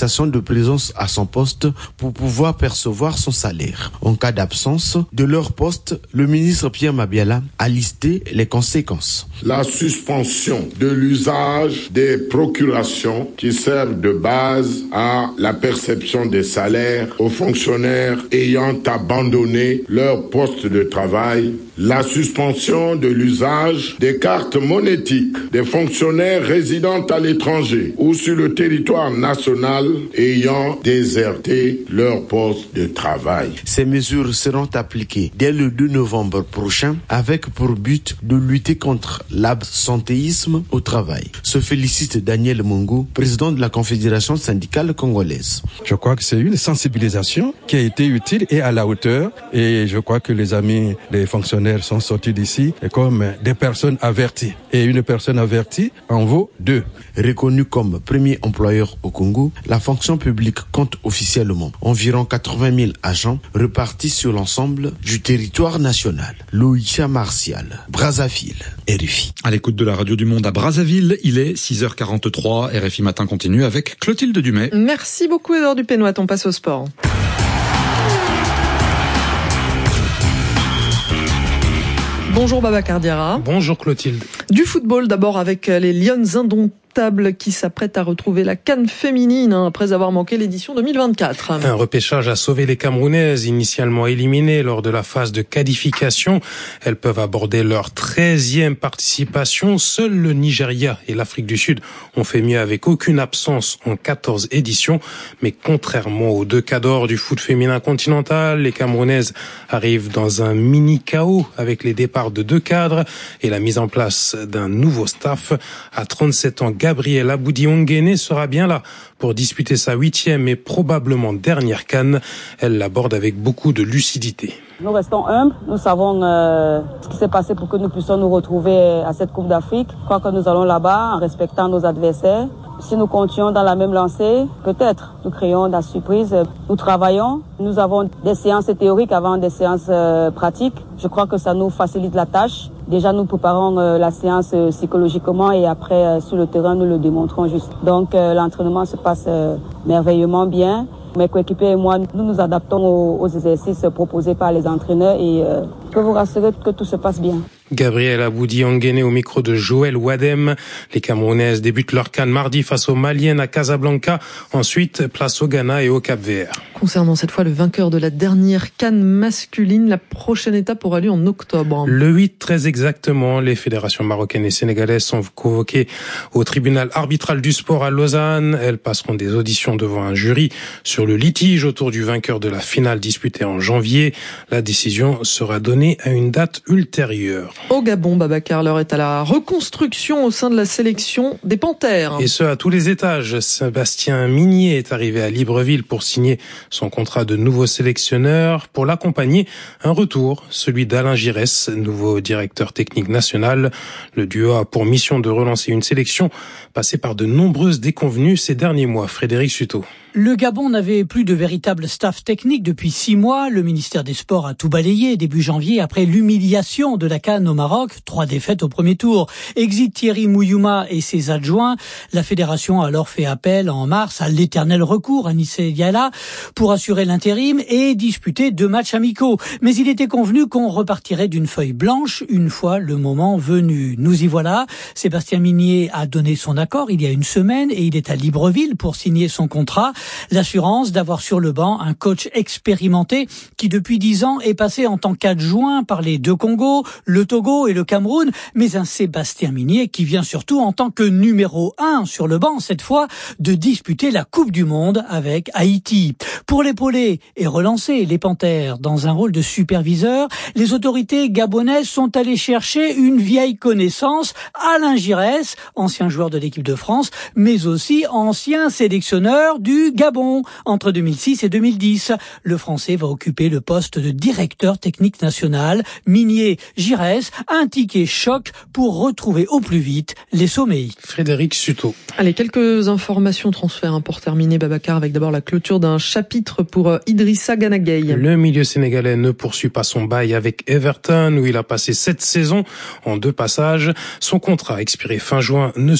l'attestation de présence à son poste pour pouvoir percevoir son salaire. En cas d'absence de leur poste, le ministre Pierre Mabiala a listé les conséquences. La suspension de l'usage des procurations qui servent de base à la perception des salaires aux fonctionnaires ayant abandonné leur poste de travail, la suspension de l'usage des cartes monétiques des fonctionnaires résidant à l'étranger ou sur le territoire national ayant déserté leur poste de travail. Ces mesures seront appliquées dès le 2 novembre prochain avec pour but de lutter contre l'absentéisme au travail. Se félicite Daniel Mungu, président de la Confédération syndicale congolaise. Je crois que c'est une sensibilisation qui a été utile et à la hauteur, et je crois que les amis des fonctionnaires sont sortis d'ici comme des personnes averties. Et une personne avertie en vaut deux. Reconnue comme premier employeur au Congo, la fonction publique compte officiellement environ 80 000 agents repartis sur l'ensemble du territoire national. Loïcha Martial, Brazzaville, RFI. À l'écoute de la Radio du Monde à Brazzaville, il est 6h43. RFI Matin continue avec Clotilde Dumais. Merci beaucoup Edouard Dupénoit, on passe au sport. Bonjour Babacar Diarra. Bonjour Clotilde. Du football d'abord avec les Lions indomptables qui s'apprêtent à retrouver la CAN féminine après avoir manqué l'édition 2024. Un repêchage a sauvé les Camerounaises, initialement éliminées lors de la phase de qualification. Elles peuvent aborder leur 13e participation. Seul le Nigeria et l'Afrique du Sud ont fait mieux avec aucune absence en 14 éditions. Mais contrairement aux deux cadors du foot féminin continental, les Camerounaises arrivent dans un mini chaos avec les départs de deux cadres et la mise en place d'un nouveau staff. À 37 ans, Gabrielle Aboudi-Ongene sera bien là pour disputer sa 8e et probablement dernière CAN. Elle l'aborde avec beaucoup de lucidité. Nous restons humbles, nous savons ce qui s'est passé pour que nous puissions nous retrouver à cette Coupe d'Afrique. Je crois que nous allons là-bas en respectant nos adversaires. Si nous continuons dans la même lancée, peut-être nous créons de la surprise. Nous travaillons, nous avons des séances théoriques avant des séances pratiques. Je crois que ça nous facilite la tâche. Déjà, nous préparons la séance psychologiquement et après, sur le terrain, nous le démontrons juste. Donc, l'entraînement se passe merveilleusement bien. Mes coéquipiers et moi, nous nous adaptons aux exercices proposés par les entraîneurs et je peux vous rassurer que tout se passe bien. Gabrielle Aboudi-Ongene au micro de Joël Wadem. Les Camerounaises débutent leur CAN mardi face aux Maliennes à Casablanca. Ensuite, place au Ghana et au Cap-Vert. Concernant cette fois le vainqueur de la dernière CAN masculine, la prochaine étape aura lieu en octobre. Le 8, très exactement, les fédérations marocaines et sénégalaises sont convoquées au tribunal arbitral du sport à Lausanne. Elles passeront des auditions devant un jury sur le litige autour du vainqueur de la finale disputée en janvier. La décision sera donnée à une date ultérieure. Au Gabon, Babacar, l'heure est à la reconstruction au sein de la sélection des Panthères. Et ce, à tous les étages. Sébastien Migné est arrivé à Libreville pour signer son contrat de nouveau sélectionneur. Pour l'accompagner, un retour, celui d'Alain Giresse, nouveau directeur technique national. Le duo a pour mission de relancer une sélection passée par de nombreuses déconvenues ces derniers mois. Frédéric Suto. Le Gabon n'avait plus de véritable staff technique depuis 6 mois. Le ministère des Sports a tout balayé début janvier après l'humiliation de la CAN au Maroc. 3 défaites au premier tour. Exit Thierry Mouyouma et ses adjoints. La fédération a alors fait appel en mars à l'éternel recours à Nissé Diala pour assurer l'intérim et disputer 2 matchs amicaux. Mais il était convenu qu'on repartirait d'une feuille blanche une fois le moment venu. Nous y voilà. Sébastien Migné a donné son accord il y a une semaine et il est à Libreville pour signer son contrat. L'assurance d'avoir sur le banc un coach expérimenté qui depuis 10 ans est passé en tant qu'adjoint par les 2 Congos, le Togo et le Cameroun, mais un Sébastien Migné qui vient surtout en tant que numéro 1 sur le banc, cette fois, de disputer la Coupe du Monde avec Haïti. Pour l'épauler et relancer les Panthères dans un rôle de superviseur, les autorités gabonaises sont allées chercher une vieille connaissance, Alain Giresse, ancien joueur de l'équipe de France, mais aussi ancien sélectionneur du Gabon entre 2006 et 2010. Le Français va occuper le poste de directeur technique national. Migné, Giresse, un ticket choc pour retrouver au plus vite les sommets. Frédéric Suto. Allez, quelques informations transferts pour terminer, Babacar, avec d'abord la clôture d'un chapitre pour Idrissa Gana Gueye. Le milieu sénégalais ne poursuit pas son bail avec Everton où il a passé 7 saisons en 2 passages. Son contrat expiré fin juin ne sera pas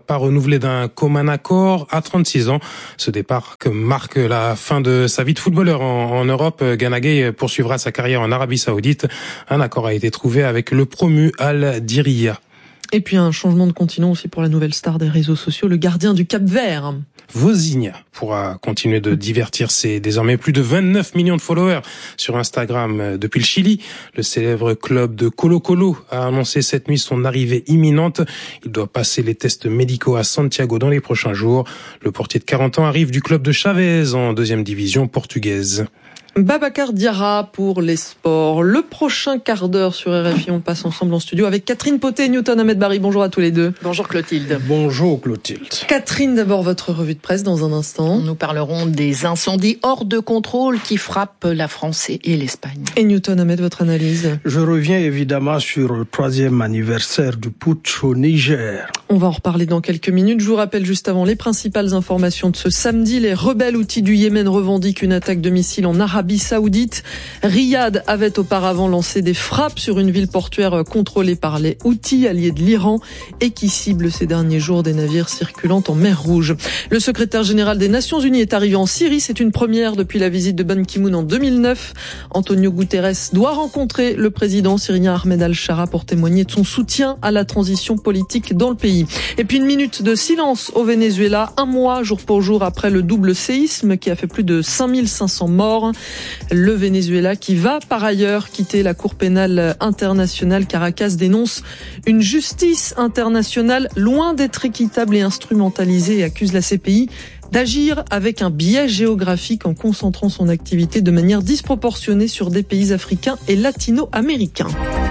pas renouvelé d'un commun accord à 36 ans. Ce départ que marque la fin de sa vie de footballeur en Europe. Gana Gueye poursuivra sa carrière en Arabie Saoudite. Un accord a été trouvé avec le promu Al Diriyah. Et puis un changement de continent aussi pour la nouvelle star des réseaux sociaux, le gardien du Cap-Vert. Vozinha pourra continuer de divertir ses désormais plus de 29 millions de followers sur Instagram depuis le Chili. Le célèbre club de Colo-Colo a annoncé cette nuit son arrivée imminente. Il doit passer les tests médicaux à Santiago dans les prochains jours. Le portier de 40 ans arrive du club de Chavez en 2e division portugaise. Babacar Diarra pour les sports. Le prochain quart d'heure sur RFI, on passe ensemble en studio avec Catherine Poté et Newton Ahmed Barry. Bonjour à tous les deux. Bonjour Clotilde. Bonjour Clotilde. Catherine, d'abord votre revue de presse dans un instant. Nous parlerons des incendies hors de contrôle qui frappent la France et l'Espagne. Et Newton Ahmed, votre analyse? Je reviens évidemment sur le 3e anniversaire du putsch au Niger. On va en reparler dans quelques minutes. Je vous rappelle juste avant les principales informations de ce samedi. Les rebelles houthis du Yémen revendiquent une attaque de missiles en Arabie Saoudite. Riyad avait auparavant lancé des frappes sur une ville portuaire contrôlée par les Houthis, alliés de l'Iran, et qui cible ces derniers jours des navires circulant en mer Rouge. Le secrétaire général des Nations Unies est arrivé en Syrie. C'est une première depuis la visite de Ban Ki-moon en 2009. Antonio Guterres doit rencontrer le président syrien Ahmed al-Shara pour témoigner de son soutien à la transition politique dans le pays. Et puis une minute de silence au Venezuela, un mois jour pour jour après le double séisme qui a fait plus de 5500 morts. Le Venezuela qui va par ailleurs quitter la Cour pénale internationale. Caracas dénonce une justice internationale loin d'être équitable et instrumentalisée et accuse la CPI d'agir avec un biais géographique en concentrant son activité de manière disproportionnée sur des pays africains et latino-américains.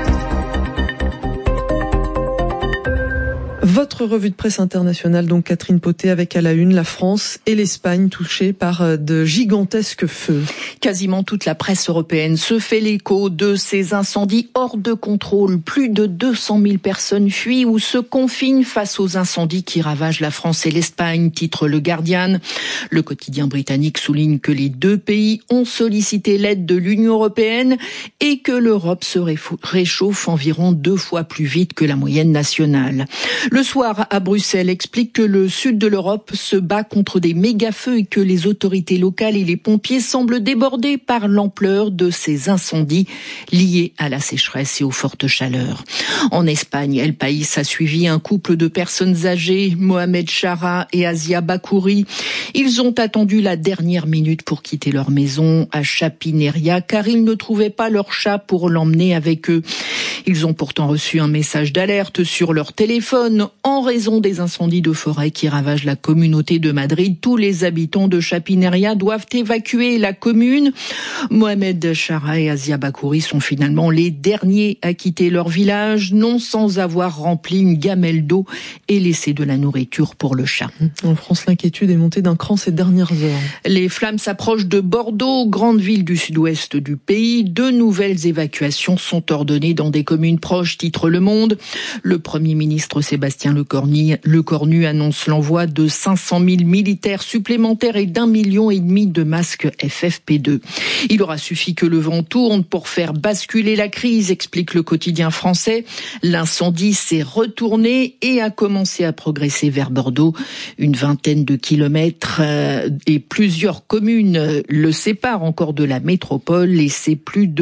Votre revue de presse internationale, donc Catherine Poté, avec à la une la France et l'Espagne touchées par de gigantesques feux. Quasiment toute la presse européenne se fait l'écho de ces incendies hors de contrôle. Plus de 200 000 personnes fuient ou se confinent face aux incendies qui ravagent la France et l'Espagne, titre Le Guardian. Le quotidien britannique souligne que les deux pays ont sollicité l'aide de l'Union européenne et que l'Europe se réchauffe environ 2 fois plus vite que la moyenne nationale. Le soir, à Bruxelles, explique que le sud de l'Europe se bat contre des méga-feux et que les autorités locales et les pompiers semblent débordés par l'ampleur de ces incendies liés à la sécheresse et aux fortes chaleurs. En Espagne, El País a suivi un couple de personnes âgées, Mohamed Chara et Asia Bakouri. Ils ont attendu la dernière minute pour quitter leur maison à Chapineria car ils ne trouvaient pas leur chat pour l'emmener avec eux. Ils ont pourtant reçu un message d'alerte sur leur téléphone. En raison des incendies de forêt qui ravagent la communauté de Madrid, tous les habitants de Chapineria doivent évacuer la commune. Mohamed Chara et Asia Bakouri sont finalement les derniers à quitter leur village, non sans avoir rempli une gamelle d'eau et laissé de la nourriture pour le chat. En France, l'inquiétude est montée d'un cran ces dernières heures. Les flammes s'approchent de Bordeaux, grande ville du sud-ouest du pays. 2 nouvelles évacuations sont ordonnées dans des communes proches, titre Le Monde. Le Premier ministre Sébastien Lecornu annonce l'envoi de 500 000 militaires supplémentaires et d'1,5 million de masques FFP2. Il aura suffi que le vent tourne pour faire basculer la crise, explique le quotidien français. L'incendie s'est retourné et a commencé à progresser vers Bordeaux. Une vingtaine de kilomètres et plusieurs communes le séparent encore de la métropole et c'est plus de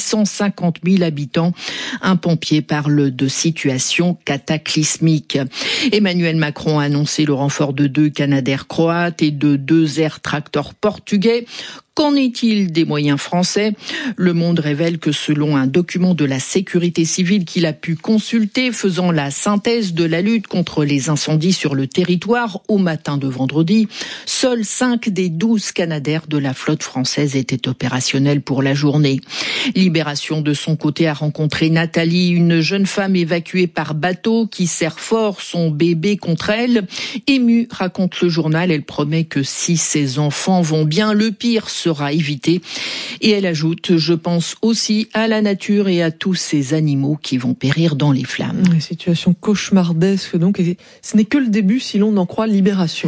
850 000 habitants. Un pompier parle de situation cataclysmique. Emmanuel Macron a annoncé le renfort de 2 Canadair croates et de 2 Air Tractor portugais. Qu'en est-il des moyens français ? Le Monde révèle que selon un document de la sécurité civile qu'il a pu consulter, faisant la synthèse de la lutte contre les incendies sur le territoire au matin de vendredi, seuls 5 des 12 Canadair de la flotte française étaient opérationnels pour la journée. Libération de son côté a rencontré Nathalie, une jeune femme évacuée par bateau qui serre fort son bébé contre elle. Émue, raconte le journal, elle promet que si ses enfants vont bien, le pire sera évité. Et elle ajoute, je pense aussi à la nature et à tous ces animaux qui vont périr dans les flammes. Une situation cauchemardesque donc, et ce n'est que le début si l'on en croit Libération.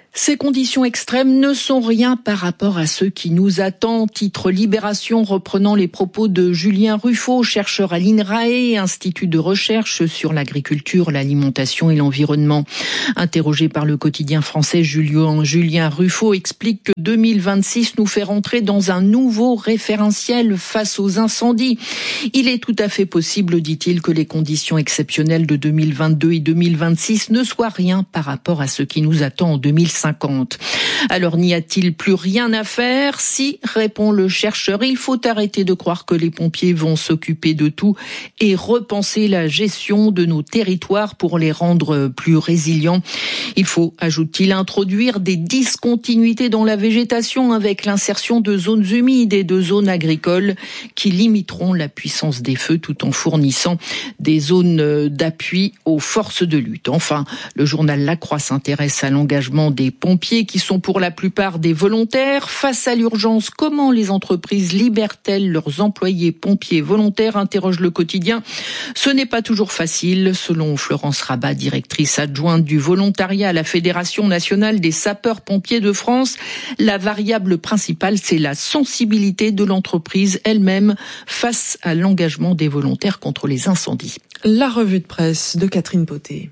Ces conditions extrêmes ne sont rien par rapport à ce qui nous attend. Titre Libération reprenant les propos de Julien Ruffo, chercheur à l'INRAE, institut de recherche sur l'agriculture, l'alimentation et l'environnement. Interrogé par le quotidien français, Julien Ruffo explique que 2026 nous fait rentrer dans un nouveau référentiel face aux incendies. Il est tout à fait possible, dit-il, que les conditions exceptionnelles de 2022 et 2026 ne soient rien par rapport à ce qui nous attend en 2050. Alors n'y a-t-il plus rien à faire? Si, répond le chercheur, il faut arrêter de croire que les pompiers vont s'occuper de tout et repenser la gestion de nos territoires pour les rendre plus résilients. Il faut, ajoute-t-il, introduire des discontinuités dans la végétation avec l'insertion de zones humides et de zones agricoles qui limiteront la puissance des feux tout en fournissant des zones d'appui aux forces de lutte. Enfin, le journal La Croix s'intéresse à l'engagement des pompiers qui sont pour la plupart des volontaires. Face à l'urgence, comment les entreprises libèrent-elles leurs employés pompiers volontaires, interroge le quotidien. Ce n'est pas toujours facile. Selon Florence Rabat, directrice adjointe du volontariat à la Fédération nationale des sapeurs-pompiers de France, la variable principale, c'est la sensibilité de l'entreprise elle-même face à l'engagement des volontaires contre les incendies. La revue de presse de Catherine Poté.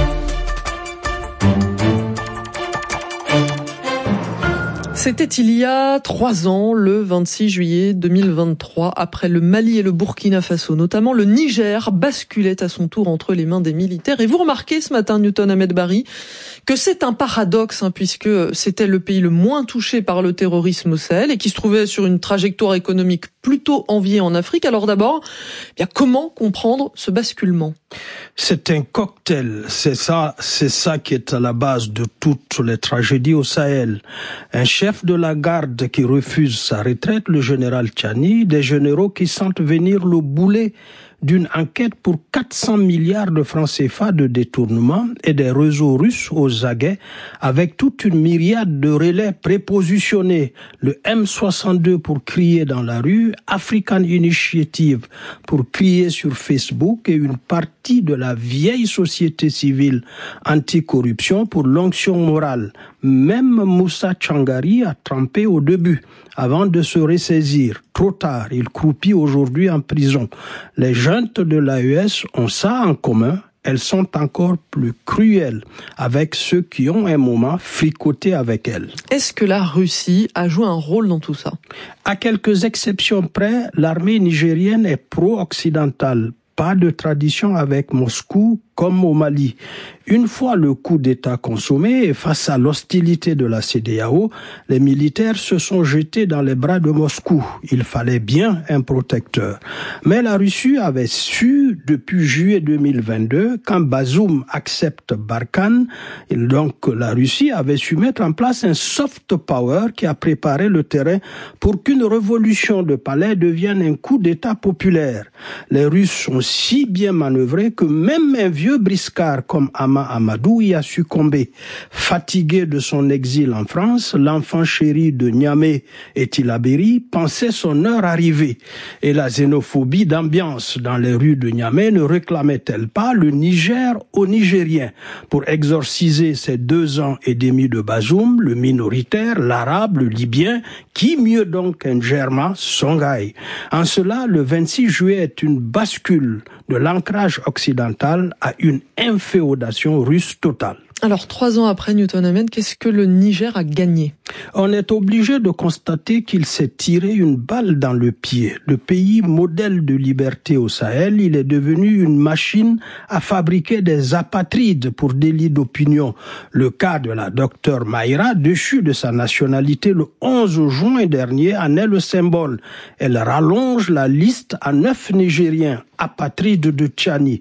C'était il y a 3 ans, le 26 juillet 2023. Après le Mali et le Burkina Faso, notamment, le Niger basculait à son tour entre les mains des militaires. Et vous remarquez ce matin, Newton Ahmed Barry, que c'est un paradoxe, puisque c'était le pays le moins touché par le terrorisme au Sahel et qui se trouvait sur une trajectoire économique plutôt enviée en Afrique. Alors d'abord, comment comprendre ce basculement? C'est un cocktail, c'est ça qui est à la base de toutes les tragédies au Sahel. Un chef de la garde qui refuse sa retraite, le général Tchani, des généraux qui sentent venir le boulet d'une enquête pour 400 milliards de francs CFA de détournement et des réseaux russes aux aguets avec toute une myriade de relais prépositionnés. Le M62 pour crier dans la rue, African Initiative pour crier sur Facebook et une partie de la vieille société civile anticorruption pour l'onction morale. Même Moussa Tchangari a trempé au début, avant de se ressaisir. Trop tard, il croupit aujourd'hui en prison. Les juntes de l'AES ont ça en commun. Elles sont encore plus cruelles avec ceux qui ont un moment fricoté avec elles. Est-ce que la Russie a joué un rôle dans tout ça? À quelques exceptions près, l'armée nigérienne est pro-occidentale. Pas de tradition avec Moscou comme au Mali. Une fois le coup d'État consommé et face à l'hostilité de la CEDEAO, les militaires se sont jetés dans les bras de Moscou. Il fallait bien un protecteur. Mais la Russie avait su depuis juillet 2022, quand Bazoum accepte Barkhane, donc la Russie avait su mettre en place un soft power qui a préparé le terrain pour qu'une révolution de palais devienne un coup d'État populaire. Les Russes sont si bien manœuvrés que même un vieux briscard comme Hama Amadou y a succombé. Fatigué de son exil en France, l'enfant chéri de Niamey et Tillabéri pensait son heure arrivée. Et la xénophobie d'ambiance dans les rues de Niamey ne réclamait-elle pas le Niger aux Nigériens pour exorciser ces 2 ans et demi de Bazoum, le minoritaire, l'arabe, le libyen, qui mieux donc qu'un Germain, Songhai. En cela, le 26 juillet est une bascule de l'ancrage occidental à une inféodation russe totale. Alors 3 ans après Newton Ahmed, qu'est-ce que le Niger a gagné? On est obligé de constater qu'il s'est tiré une balle dans le pied. Le pays modèle de liberté au Sahel, il est devenu une machine à fabriquer des apatrides pour délit d'opinion. Le cas de la docteure Maïra, déchue de sa nationalité le 11 juin dernier, en est le symbole. Elle rallonge la liste à 9 Nigériens apatrides de Tchani.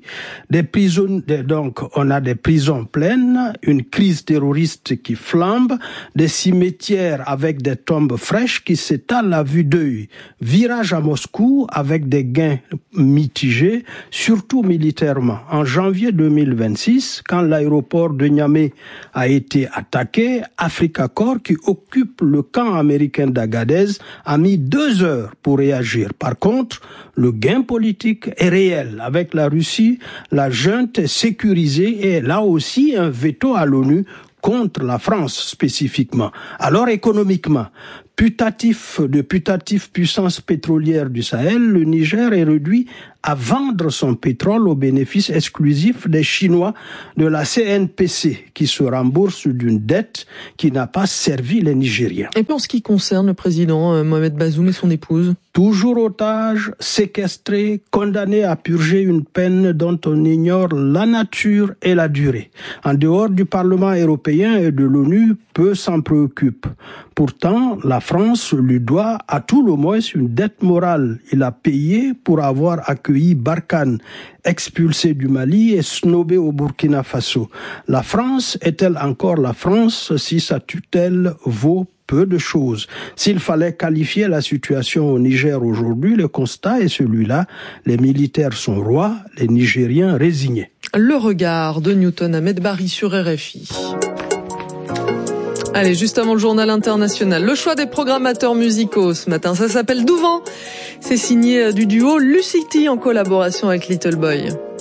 Donc, on a des prisons pleines, une crise terroriste qui flambe, des cimetières avec des tombes fraîches qui s'étalent à vue d'œil. Virage à Moscou avec des gains mitigés, surtout militairement. En janvier 2026, quand l'aéroport de Niamey a été attaqué, Africa Corps, qui occupe le camp américain d'Agadez, a mis 2 heures pour réagir. Par contre, le gain politique est réel. Avec la Russie, la junte est sécurisée et là aussi un veto à l'ONU contre la France spécifiquement. Alors économiquement, de putative puissance pétrolière du Sahel, le Niger est réduit à vendre son pétrole au bénéfice exclusif des Chinois de la CNPC qui se rembourse d'une dette qui n'a pas servi les Nigériens. Et puis en ce qui concerne le président Mohamed Bazoum et son épouse? Toujours otage, séquestré, condamné à purger une peine dont on ignore la nature et la durée. En dehors du Parlement européen et de l'ONU, peu s'en préoccupent. Pourtant, la France lui doit à tout le moins une dette morale. Il a payé pour avoir accueilli Barkhane, expulsé du Mali et snobé au Burkina Faso. La France est-elle encore la France si sa tutelle vaut peu de choses? S'il fallait qualifier la situation au Niger aujourd'hui, le constat est celui-là. Les militaires sont rois, les Nigériens résignés. Le regard de Newton Ahmed Barry sur RFI. Allez, juste avant le journal international, le choix des programmateurs musicaux ce matin, ça s'appelle Douvent. C'est signé du duo Lucity en collaboration avec Little Boy.